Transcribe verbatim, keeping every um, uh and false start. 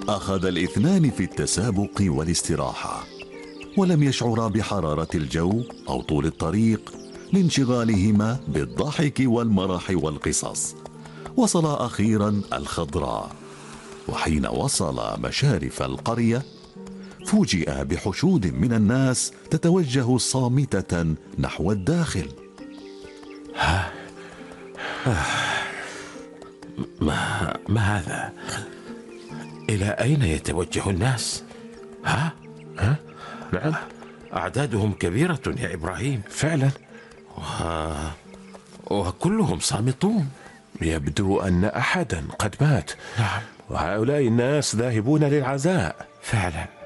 أخذ الاثنان في التسابق والاستراحة، ولم يشعرا بحرارة الجو أو طول الطريق لانشغالهما بالضحك والمرح والقصص. وصلا أخيرا الخضراء، وحين وصل مشارف القرية فوجئ بحشود من الناس تتوجه صامتة نحو الداخل. ها ما, ما هذا؟ إلى أين يتوجه الناس؟ ها؟ ها؟ نعم، أعدادهم كبيرة يا إبراهيم فعلا، و... وكلهم صامتون. يبدو أن أحدا قد مات. نعم، وهؤلاء الناس ذاهبون للعزاء. فعلا.